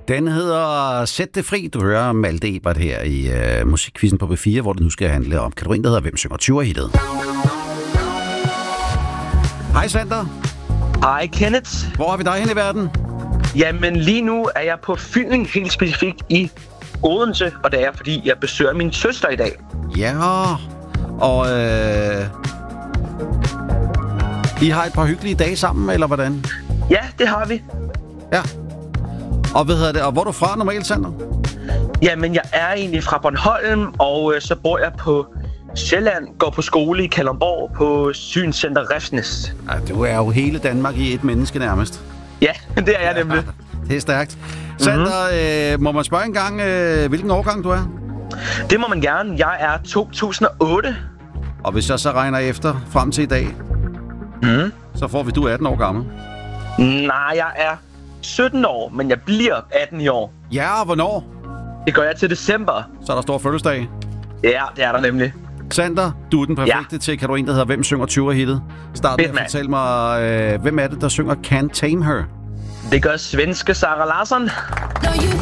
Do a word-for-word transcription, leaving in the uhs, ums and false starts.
Den hedder Sæt det fri. Du hører Malte Ebert her i uh, Musikquizzen på B fire, hvor det nu skal handle om kategorien, der hedder Hvem synger tyver-hittet. Hej Sander. Hej Kenneth. Hvor er vi dig hen i verden? Jamen lige nu er jeg på Fyn, helt specifikt i Odense, og det er fordi jeg besøger min søster i dag. Ja, og øh, I har et par hyggelige dage sammen, eller hvordan? Ja, det har vi. Ja. Og hvad hedder det? Og hvor er du fra normalt, Sander? Jamen, jeg er egentlig fra Bornholm, og øh, så bor jeg på Sjælland, går på skole i Kalundborg på Synscenter Refsnes. Ja, du er jo hele Danmark i et menneske nærmest. Ja, det er jeg nemlig. Det er stærkt. Sander, mm-hmm. øh, må man spørge engang, øh, hvilken årgang du er? Det må man gerne. Jeg er to tusind og otte. Og hvis jeg så regner efter frem til i dag, mm. så får vi du atten år gammel. Nej, jeg er sytten år, men jeg bliver atten i år. Ja, og hvornår? Det gør jeg til december. Så er der stor fødselsdag. Ja, det er der nemlig. Sander, du er den perfekte ja. til kategorien, der hedder Hvem synger tyver-hittet? Start med at fortælle mig, øh, hvem er det, der synger Can't Tame Her? Det gør svenske Sara Larsson.